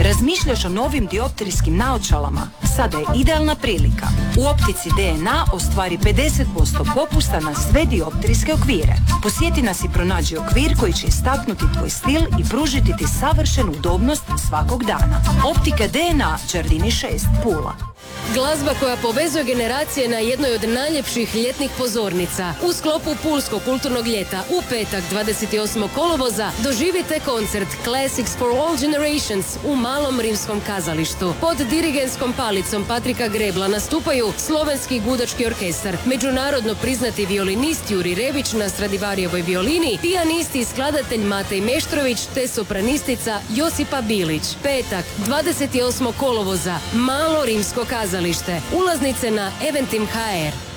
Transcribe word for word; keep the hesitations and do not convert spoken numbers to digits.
Razmišljaš o novim dioptrijskim naočalama? Sada je idealna prilika. U optici D N A ostvari pedeset posto popusta na sve dioptrijske okvire. Posjeti nas i pronađi okvir koji će istaknuti tvoj stil i pružiti ti savršenu udobnost svakog dana. Optika D N A, Đardini šest, Pula. Glazba koja povezuje generacije na jednoj od najljepših ljetnih pozornica. U sklopu Pulskog kulturnog ljeta u petak dvadeset osmog kolovoza doživite koncert Classics for All Generations u Malom rimskom kazalištu. Pod dirigenskom palicom Patrika Grebla nastupaju Slovenski gudački orkestar, međunarodno priznati violinist Juri Rebić na Stradivarijevoj violini, pijanist i skladatelj Matej Meštrović te sopranistica Josipa Bilić. Petak dvadeset osmog kolovoza Malo rimsko kazalište. Ulaznice na Eventim точка hr.